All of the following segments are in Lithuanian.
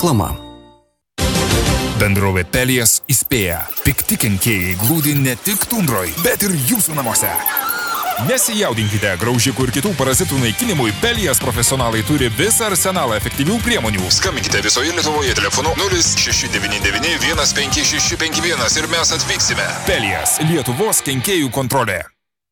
Reklama. Bendrovė Pelijas įspėja. Pikti kenkėjai glūdi ne tik tundroj, bet ir jūsų namuose. Nesijaudinkite, graužikų ir kitų parazitų naikinimui Pelijas profesionalai turi visą arsenalą efektyvių priemonių. Skambinkite visoje Lietuvoje telefonu 0699 15651 ir mes atvyksime. Pelijas – Lietuvos kenkėjų kontrolė.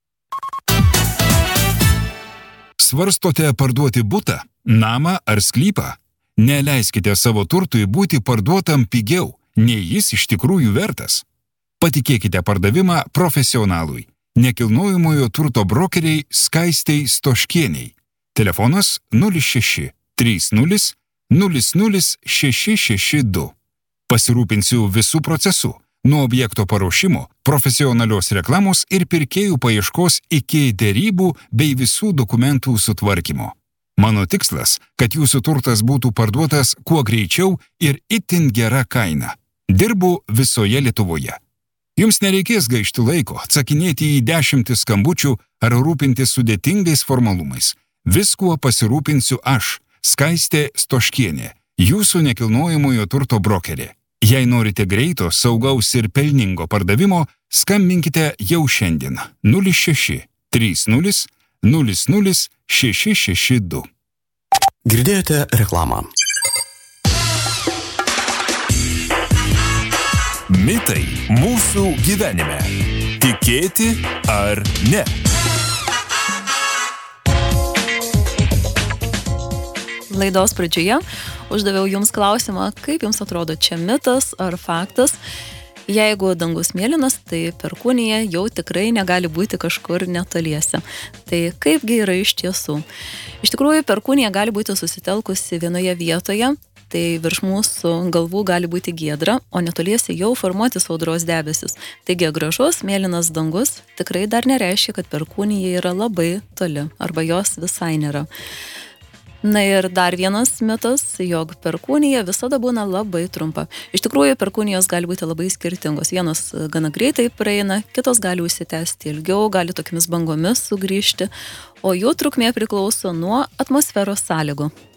Svarstote parduoti butą, namą ar sklypą? Neleiskite savo turtui būti parduotam pigiau, nei jis iš tikrųjų vertas. Patikėkite pardavimą profesionalui. Nekilnojamojo turto brokeriai Skaistei Stoškieniai. Telefonas 06 30 00 662. Pasirūpinsiu visų procesų, nuo objekto paruošimo, profesionalios reklamos ir pirkėjų paieškos iki derybų bei visų dokumentų sutvarkymo. Mano tikslas, kad jūsų turtas būtų parduotas kuo greičiau ir itin gera kaina. Dirbu visoje Lietuvoje. Jums nereikės gaišti laiko, atsakinėti į 10 skambučių ar rūpintis sudėtingais formalumais. Viskuo pasirūpinsiu aš, Skaistė Stoškienė, jūsų nekilnojamojo turto brokerė. Jei norite greito, saugaus ir pelningo pardavimo, skambinkite jau šiandien 06 30 00 662. Girdėjote reklamą. Mitai mūsų gyvenime. Tikėti ar ne? Laidos pradžioje uždaviau jums klausimą, kaip jums atrodo čia mitas ar faktas. Jeigu dangus mėlynas, tai perkūnija jau tikrai negali būti kažkur netoliese. Tai kaipgi yra iš tiesų? Iš tikrųjų, perkūnija gali būti susitelkusi vienoje vietoje, tai virš mūsų galvų gali būti giedra, o netoliese jau formuotis audros debesis. Taigi gražus mėlynas dangus tikrai dar nereiškia, kad perkūnija yra labai toli, arba jos visai nėra. Na ir dar vienas mitas, jog perkūnija visada būna labai trumpa. Iš tikrųjų, perkūnijos gali būti labai skirtingos. Vienos gana greitai praeina, kitos gali užsitęsti ilgiau, gali tokiamis bangomis sugrįžti, o jų trukmė priklauso nuo atmosferos sąlygų.